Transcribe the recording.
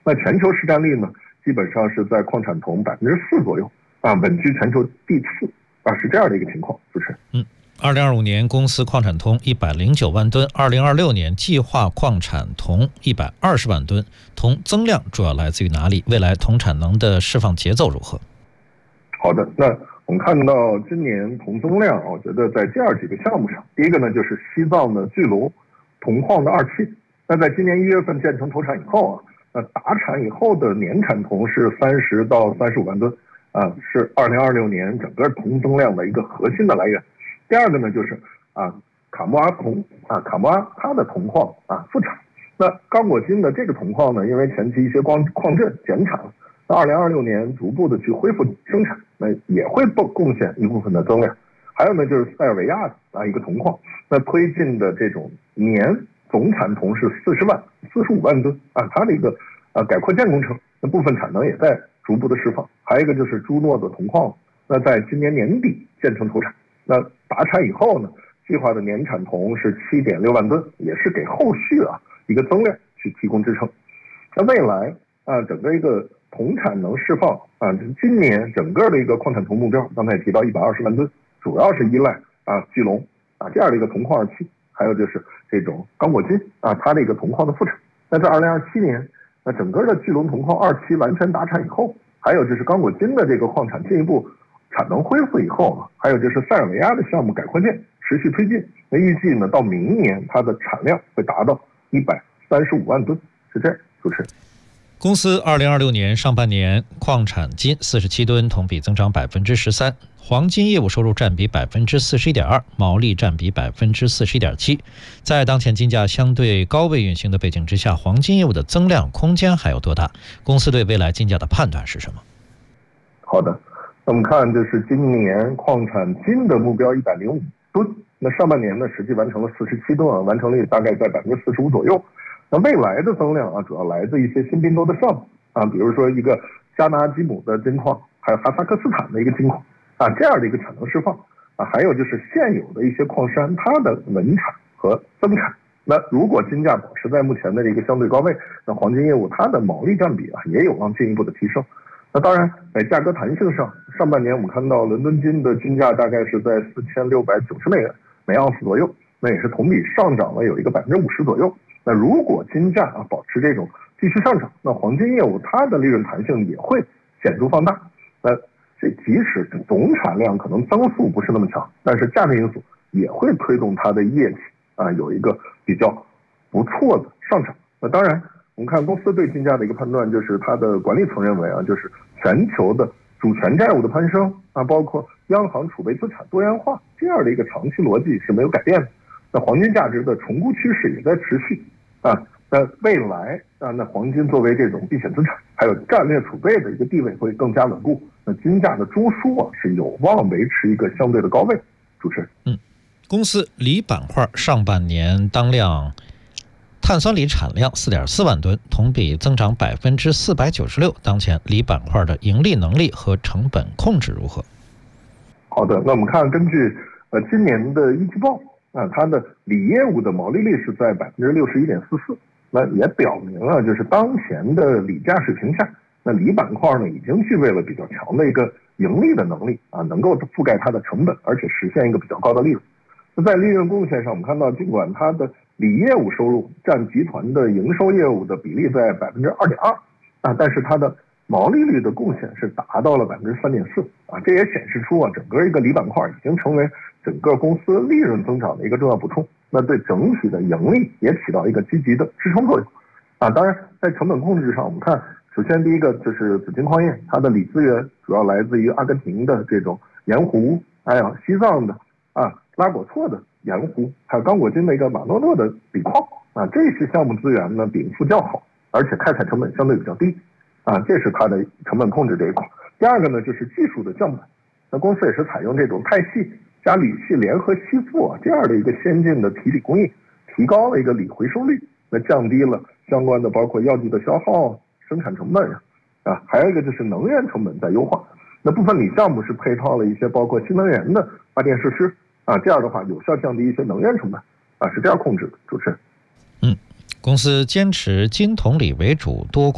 那全球市占率呢，基本上是在矿产铜4%左右稳居全球第4是这样的一个情况。主持人 ，2025年公司矿产铜109万吨，2026年计划矿产铜120万吨，铜增量主要来自于哪里？未来铜产能的释放节奏如何？ 好的，那我们看到今年铜增量，我觉得在第二几个项目上，第一个呢就是西藏的巨龙铜矿的2期，那在今年1月份建成投产以后那达产以后的年产铜是30到35万吨是2026年整个铜增量的一个核心的来源。第二个呢就是卡木阿铜卡木阿它的铜矿复产。那刚果金的这个铜矿呢，因为前期一些矿镇减产了，那2026年逐步的去恢复生产，那也会贡献一部分的增量。还有呢就是塞尔维亚的一个铜矿，那推进的这种年总产铜是45万吨它的一个改扩建工程，那部分产能也在逐步的释放。还有一个就是朱诺的铜矿，那在今年年底建成投产，那达产以后呢，计划的年产铜是7.6万吨，也是给后续一个增量去提供支撑。那未来整个一个铜产能释放今年整个的一个矿产铜目标，刚才也提到120万吨，主要是依赖巨龙这样的一个铜矿2期，还有就是这种刚果金它的一个铜矿的复产。那在2027年，那整个的巨龙铜矿2期完全达产以后，还有就是刚果金的这个矿产进一步产能恢复以后还有就是塞尔维亚的项目改扩建持续推进，那预计呢到明年它的产量会达到135万吨，是这样。主持人， 公司2026年上半年矿产金47吨，同比增长13%，黄金业务收入占比41.2%，毛利占比41.7%。在当前金价相对高位运行的背景之下，黄金业务的增量空间还有多大？公司对未来金价的判断是什么？ 好的，那我们看就是今年矿产金的目标105吨，那上半年呢实际完成了47吨完成率大概在45%左右。那未来的增量主要来自一些新并购的项目比如说一个加纳基姆的金矿，还有哈萨克斯坦的一个金矿这样的一个产能释放还有就是现有的一些矿山它的稳产和增产。那如果金价保持在目前的这个相对高位，那黄金业务它的毛利占比也有望进一步的提升。那当然在价格弹性上，上半年我们看到伦敦金的均价大概是在4690美元每盎司左右，那也是同比上涨了有一个50%左右。那如果金价保持这种继续上涨，那黄金业务它的利润弹性也会显著放大。那这即使总产量可能增速不是那么强，但是价格因素也会推动它的业绩有一个比较不错的上涨。那当然我们看公司对金价的一个判断，就是它的管理层认为就是全球的主权债务的攀升包括央行储备资产多元化这样的一个长期逻辑是没有改变的。那黄金价值的重估趋势也在持续那未来那黄金作为这种避险资产还有战略储备的一个地位会更加稳固，那金价的中枢是有望维持一个相对的高位。主持人， 公司锂板块上半年当量碳酸锂产量4.4万吨，同比增长496%。当前锂板块的盈利能力和成本控制如何？ 好的，那我们看根据今年的一季报它的锂业务的毛利率是在61.44%，那也表明就是当前的锂价水平下，那锂板块呢已经具备了比较强的一个盈利的能力能够覆盖它的成本，而且实现一个比较高的利润。那在利润贡献上，我们看到尽管它的锂业务收入占集团的营收业务的比例在2.2%但是它的毛利率的贡献是达到了3.4%这也显示出整个一个锂板块已经成为整个公司利润增长的一个重要补充，那对整体的盈利也起到一个积极的支撑作用当然在成本控制上，我们看首先第一个就是紫金矿业，它的锂资源主要来自于阿根廷的这种盐湖，还有西藏的拉果措的盐湖，还有刚果金的一个马诺诺的锂矿这些项目资源呢禀赋较好，而且开采成本相对比较低这是它的成本控制这一块。第二个呢就是技术的降本，那公司也是采用这种钛系加铝系联合吸附这样的一个先进的提锂工艺，提高了一个锂回收率，那降低了相关的包括药剂的消耗、生产成本还有一个就是能源成本在优化，那部分锂项目是配套了一些包括新能源的发电设施这样的话有效降低一些能源成本是这样控制的。主持人， 公司坚持金铜锂为主，多